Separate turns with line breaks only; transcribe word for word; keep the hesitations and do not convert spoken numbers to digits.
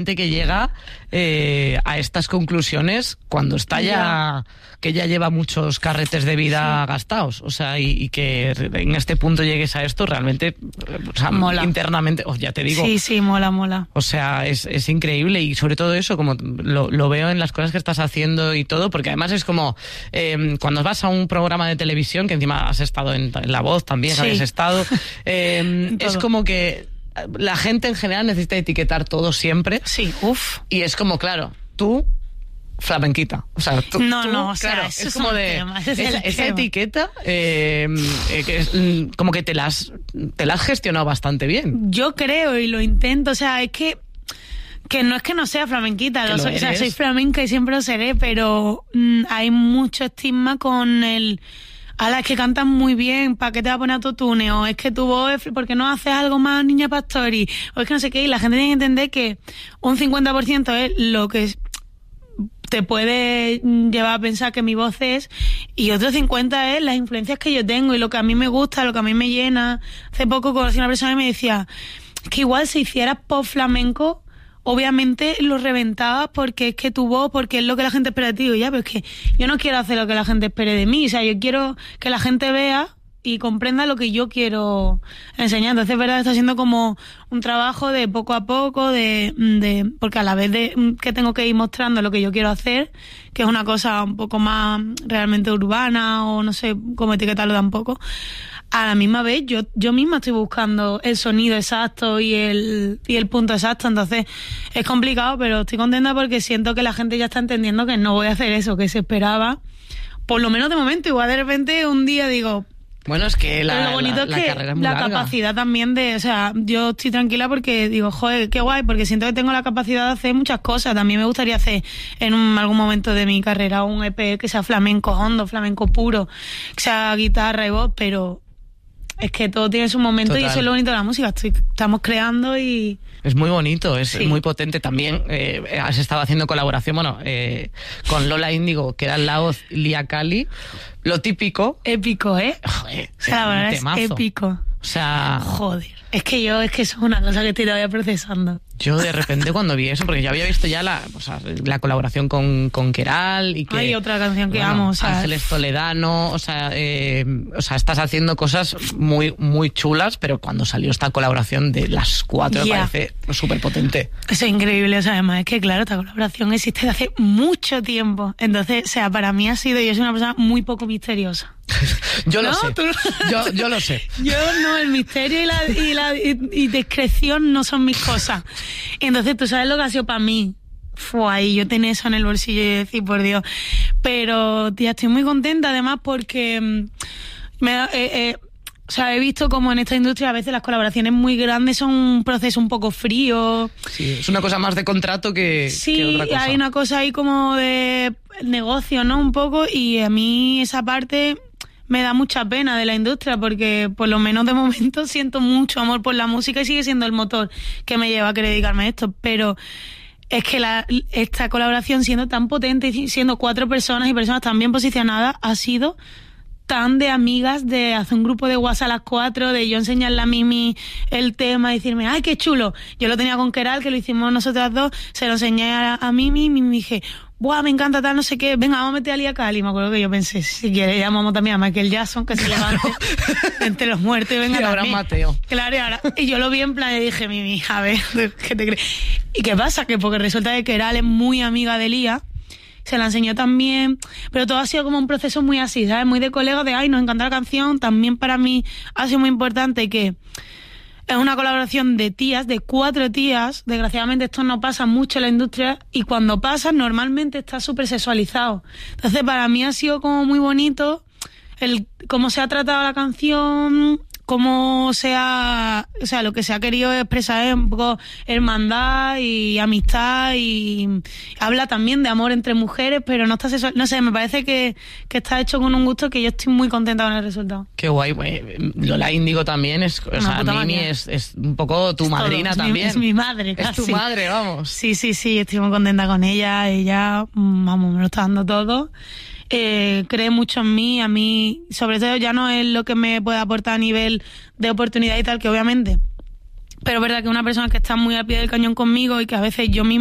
que llega eh, a estas conclusiones cuando está ya, ya que ya lleva muchos carretes de vida sí. gastados, o sea, y, y que en este punto llegues a esto realmente, o sea, mola. Internamente, oh, ya te digo.
Sí, sí, mola, mola.
O sea, es, es increíble y sobre todo eso, como lo, lo veo en las cosas que estás haciendo y todo, porque además es como eh, cuando vas a un programa de televisión, que encima has estado en, en La Voz también, sí. habías estado, eh, es como que la gente en general necesita etiquetar todo siempre.
Sí, uff.
Y es como, claro, tú, flamenquita. O sea, tú,
no,
tú,
no, o
claro,
sea,
es como de
tema,
esa, esa etiqueta, eh, eh, que es como que te la has, te la has gestionado bastante bien.
Yo creo y lo intento, o sea, es que que no es que no sea flamenquita, lo soy, o sea, soy flamenca y siempre lo seré, pero mmm, hay mucho estigma con el ala, es que cantas muy bien, ¿para qué te va a poner autotune? O es que tu voz, ¿por qué no haces algo más Niña Pastori? O es que no sé qué, y la gente tiene que entender que un cincuenta por ciento es lo que te puede llevar a pensar que mi voz es, y otro cincuenta por ciento es las influencias que yo tengo y lo que a mí me gusta, lo que a mí me llena. Hace poco conocí a una persona y me decía que igual si hicieras pop flamenco, obviamente lo reventabas porque es que tu voz, porque es lo que la gente espera de ti. Y ya, pero es que yo no quiero hacer lo que la gente espere de mí. O sea, yo quiero que la gente vea y comprenda lo que yo quiero enseñar. Entonces, es verdad, está siendo como un trabajo de poco a poco, de, de porque a la vez de que tengo que ir mostrando lo que yo quiero hacer, que es una cosa un poco más realmente urbana, o no sé cómo etiquetarlo tampoco, a la misma vez yo yo misma estoy buscando el sonido exacto y el y el punto exacto. Entonces es complicado, pero estoy contenta porque siento que la gente ya está entendiendo que no voy a hacer eso que se esperaba, por lo menos de momento. Igual de repente un día digo,
bueno, es que la,
lo bonito
la,
es que
la carrera es muy
la
larga.
capacidad también de, o sea, yo estoy tranquila porque digo, joder, qué guay, porque siento que tengo la capacidad de hacer muchas cosas. También me gustaría hacer en un, algún momento de mi carrera un E P que sea flamenco hondo, flamenco puro, que sea guitarra y voz, pero es que todo tiene su momento. Total. Y eso es lo bonito de la música. Estoy, estamos creando y...
Es muy bonito, es
sí.
muy potente. También eh, has estado haciendo colaboración, bueno, eh, con Lola Índigo, que era la voz Lía Cali. Lo típico...
Épico, ¿eh?
Joder,
o sea, la verdad es épico.
O sea...
Joder, es que yo, es que eso es una cosa que estoy todavía procesando.
Yo de repente cuando vi eso, porque yo había visto ya la, o sea, la colaboración con, con Keral y que...
Hay otra canción que
bueno,
amo, o sea...
Ángeles Toledano, o sea, eh, o sea, estás haciendo cosas muy, muy chulas, pero cuando salió esta colaboración de las cuatro yeah. me parece súper potente.
Eso es increíble, o sea, además es que claro, esta colaboración existe desde hace mucho tiempo. Entonces, o sea, para mí ha sido, yo soy una persona muy poco misteriosa.
Yo lo
¿No?
sé.
¿Tú?
Yo, yo lo sé.
Yo no, el misterio y la, y la y, y discreción no son mis cosas. Y entonces tú sabes lo que ha sido para mí. Fue ahí, yo tenía eso en el bolsillo y decir, por Dios. Pero, tía, estoy muy contenta además porque me eh, eh, o sea, he visto como en esta industria a veces las colaboraciones muy grandes son un proceso un poco frío.
Sí, es una cosa más de contrato que,
sí,
que otra cosa.
Hay una cosa ahí como de negocio, ¿no? Un poco, y a mí esa parte me da mucha pena de la industria porque por lo menos de momento siento mucho amor por la música y sigue siendo el motor que me lleva a querer dedicarme a esto, pero es que la, esta colaboración siendo tan potente y siendo cuatro personas y personas tan bien posicionadas ha sido tan de amigas, de hacer un grupo de WhatsApp a las cuatro, de yo enseñarle a Mimi el tema y decirme, ¡ay, qué chulo! Yo lo tenía con Keral, que lo hicimos nosotras dos, se lo enseñé a, a Mimi y Mimi dije, ¡buah, me encanta tal, no sé qué! Venga, vamos a meter a Lía Cali. Me acuerdo que yo pensé, si quieres llamamos también a Michael Jackson, que se levante entre los muertos y venga
y ahora
también.
Mateo.
Claro, y ahora, y yo lo vi en plan y dije, Mimi, a ver, ¿qué te crees? ¿Y qué pasa? Que porque resulta que Keral es muy amiga de Lía, se la enseñó también, pero todo ha sido como un proceso muy así, ¿sabes? Muy de colega, de ay, nos encanta la canción. También para mí ha sido muy importante que es una colaboración de tías, de cuatro tías. Desgraciadamente esto no pasa mucho en la industria y cuando pasa normalmente está súper sexualizado. Entonces para mí ha sido como muy bonito el cómo se ha tratado la canción, cómo se ha, o sea, lo que se ha querido expresar es un poco hermandad y amistad y habla también de amor entre mujeres, pero no está sexual, no sé, me parece que, que está hecho con un gusto que yo estoy muy contenta con el resultado.
Qué guay, güey. Lola Índigo también es, o sea, Mimi es, es un poco tu es madrina
todo,
también.
Es mi, es mi madre, casi.
Es tu madre, vamos.
Sí, sí, sí, estoy muy contenta con ella, ella, vamos, me lo está dando todo. Eh, cree mucho en mí, a mí, sobre todo ya no es lo que me puede aportar a nivel de oportunidad y tal, que obviamente pero es verdad que una persona que está muy al pie del cañón conmigo y que a veces yo misma